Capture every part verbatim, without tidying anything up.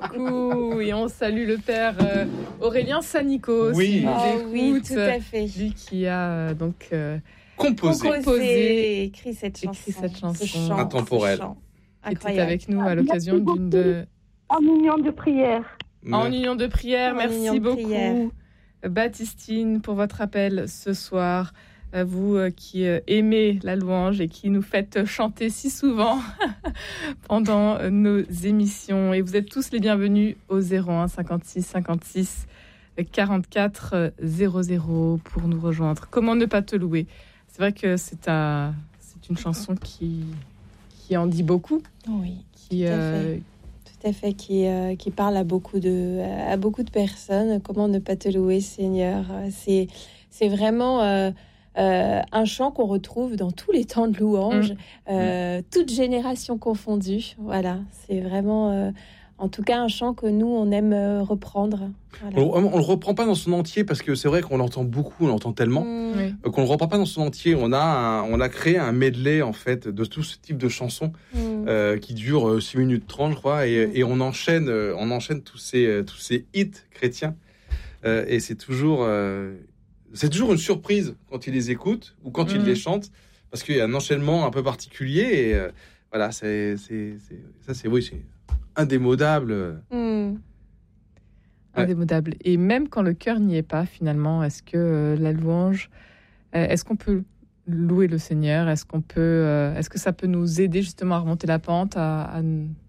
beaucoup. Et on salue le père euh, Aurélien Sanico. Oui. Oh, oui, tout à fait. Lui qui a euh, donc euh, composé, composé écrit cette chanson, écrit cette chanson chant, intemporelle. Qui était avec nous à l'occasion d'une de... En union de prière. En union de prière. En Merci union de beaucoup, prière. Baptistine, pour votre appel ce soir. À vous euh, qui euh, aimez la louange et qui nous faites chanter si souvent pendant euh, nos émissions. Et vous êtes tous les bienvenus au zéro un cinquante-six cinquante-six quarante-quatre zéro zéro pour nous rejoindre. Comment ne pas te louer? C'est vrai que c'est, un, c'est une chanson qui, qui en dit beaucoup. Oui, qui, tout à euh, fait. Tout à fait, qui, euh, qui parle à beaucoup, de, à beaucoup de personnes. Comment ne pas te louer, Seigneur? C'est, c'est vraiment... Euh, Euh, un chant qu'on retrouve dans tous les temps de louange, mmh. euh, toutes générations confondues. Voilà, c'est vraiment, euh, en tout cas, un chant que nous on aime euh, reprendre. Voilà. On, on le reprend pas dans son entier parce que c'est vrai qu'on l'entend beaucoup, on l'entend tellement mmh. euh, qu'on le reprend pas dans son entier. On a, un, on a créé un medley en fait de tout ce type de chansons mmh. euh, qui dure euh, six minutes trente, je crois, et, mmh. et on enchaîne, euh, on enchaîne tous ces, euh, tous ces hits chrétiens. Euh, et c'est toujours euh, C'est toujours une surprise quand il les écoute ou quand mmh. il les chante, parce qu'il y a un enchaînement un peu particulier. Et euh, voilà, c'est, c'est, c'est, ça, c'est, oui, c'est indémodable. Mmh. Ouais. Indémodable. Et même quand le cœur n'y est pas, finalement, est-ce que euh, la louange, euh, est-ce qu'on peut louer le Seigneur? Est-ce qu'on peut, euh, est-ce que ça peut nous aider justement à remonter la pente, à, à,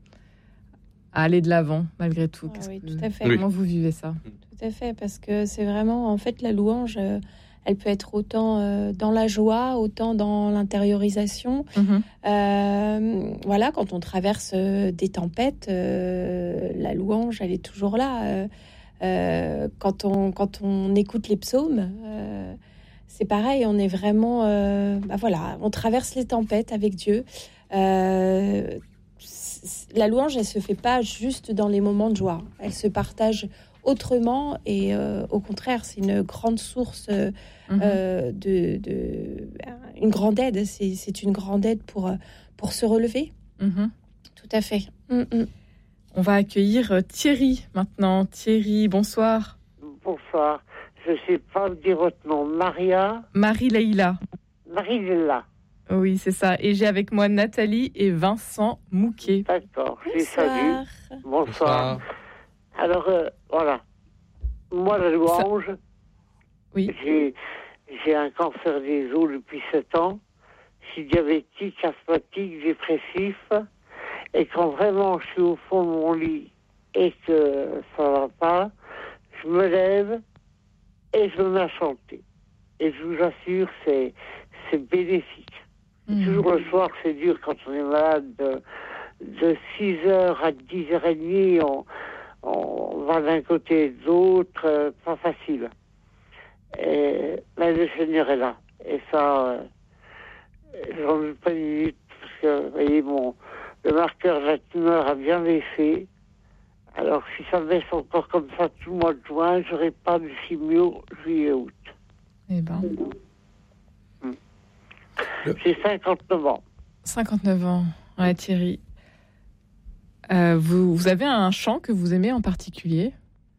à aller de l'avant malgré tout? Ah, oui, que, tout à fait. Comment oui. vous vivez ça? Tout à fait, parce que c'est vraiment, en fait, la louange, euh, elle peut être autant euh, dans la joie, autant dans l'intériorisation. Mm-hmm. Euh, voilà, quand on traverse euh, des tempêtes, euh, la louange, elle est toujours là. Euh, euh, quand on quand on écoute les psaumes, euh, c'est pareil, on est vraiment, euh, bah voilà, on traverse les tempêtes avec Dieu. Euh, la louange, elle se fait pas juste dans les moments de joie, elle se partage autrement et euh, au contraire c'est une grande source euh, mmh. euh, de, de une grande aide, c'est, c'est une grande aide pour, pour se relever. Mmh. Tout à fait. Mmh. On va accueillir Thierry maintenant. Thierry, bonsoir. Bonsoir, je sais pas dire votre nom. Maria Marie-Leïla. Marie-Leïla. Oui, c'est ça. Et j'ai avec moi Nathalie et Vincent Mouquet. D'accord, je les salue. Bonsoir. Bonsoir. Alors, euh, voilà. Moi, la louange, Ça... oui. j'ai, j'ai un cancer des os depuis sept ans. Je suis diabétique, asthmatique, dépressif. Et quand vraiment je suis au fond de mon lit et que ça va pas, je me lève et je me mets à chanter. Et je vous assure, c'est, c'est bénéfique. Mmh. Toujours le soir, c'est dur quand on est malade. De, de six heures à dix heures trente, on... on va d'un côté et de l'autre, euh, pas facile. Et là, le Seigneur est là. Et ça, euh, j'en doute pas une minute, parce que, vous voyez, mon, le marqueur de la tumeur a bien baissé. Alors, si ça baisse encore comme ça tout le mois de juin, j'aurai pas de chimio juillet-août. Eh ben. Mmh. J'ai cinquante-neuf ans. cinquante-neuf ans, ouais, Thierry. Euh, vous, vous avez un chant que vous aimez en particulier?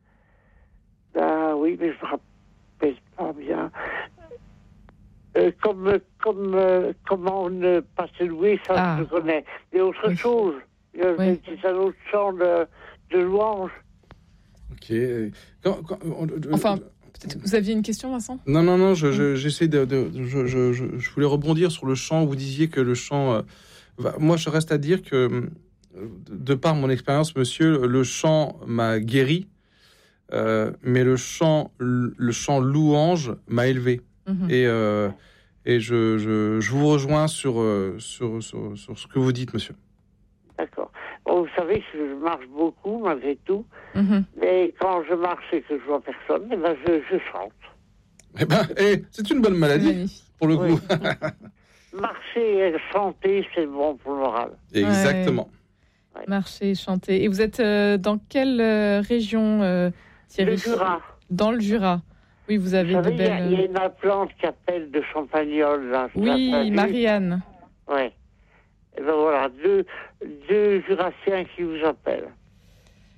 Ah oui, mais je me rappelle pas bien. Euh, comme comme euh, comment ne pas se louer, ça ah. je connais. Mais autre oui. chose, euh, oui. c'est un autre chant de, de louange. Ok. Quand, quand, on, enfin, peut-être vous aviez une question, Vincent? Non, non, non. Je, je, j'essaie de, de, de je, je, je, je voulais rebondir sur le chant. Vous disiez que le chant. Euh, va, moi, je reste à dire que. De par mon expérience, monsieur, le chant m'a guéri, euh, mais le chant, le chant louange m'a élevé. Mmh. Et, euh, et je, je, je vous rejoins sur, sur, sur, sur ce que vous dites, monsieur. D'accord. Bon, vous savez que je marche beaucoup, malgré tout. Mmh. Mais quand je marche et que je vois personne, eh ben je, je chante. Eh ben, eh, c'est une bonne maladie, pour le coup. Oui. Marcher et chanter, c'est bon pour le moral. Exactement. Ouais. Ouais. Marcher, chanter. Et vous êtes euh, dans quelle euh, région, euh, Thierry? Le Jura. Dans le Jura. Oui, vous avez vous savez, de belles... Il y, y a une plante qui appelle de Champagnole. Là, oui, Marianne. Oui. Et ben voilà, deux, deux Jurassiens qui vous appellent.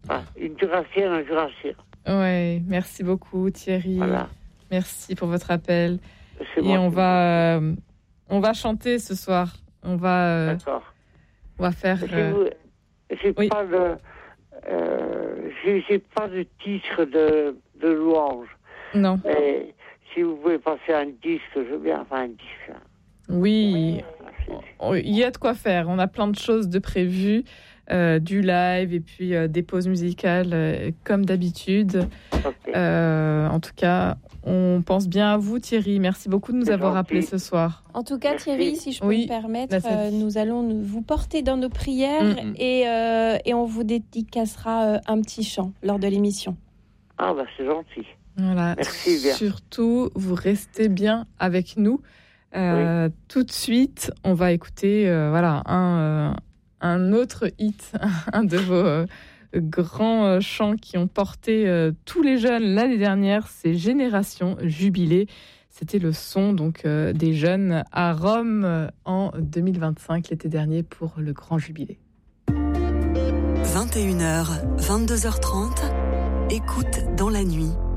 Enfin, une jurassienne, un jurassien. Oui, merci beaucoup Thierry. Voilà. Merci pour votre appel. C'est Et on va, euh, on va chanter ce soir. On va, euh, D'accord. on va faire. Euh... Euh... J'ai oui. pas de, euh, j'ai, j'ai pas de titre de, de louange. Non. Et si vous pouvez passer un disque, je veux bien faire un disque. Oui, il y a de quoi faire. On a plein de choses de prévues, euh, du live et puis euh, des pauses musicales euh, comme d'habitude. Okay. Euh, en tout cas, on pense bien à vous Thierry. Merci beaucoup de nous C'est avoir gentil. appelés ce soir. En tout cas, Merci. Thierry, si je peux oui, me permettre, euh, nous allons vous porter dans nos prières mm-hmm. et, euh, et on vous dédicacera euh, un petit chant lors de l'émission. Ah bah c'est gentil. Voilà. Merci bien. Surtout, vous restez bien avec nous. Euh, oui. Tout de suite, on va écouter euh, voilà, un, euh, un autre hit, un de vos euh, grands euh, chants qui ont porté euh, tous les jeunes l'année dernière, c'est Génération Jubilée. C'était le son donc, euh, des jeunes à Rome euh, en deux mille vingt-cinq, l'été dernier, pour le Grand Jubilé. vingt et une heures, vingt-deux heures trente, écoute dans la nuit.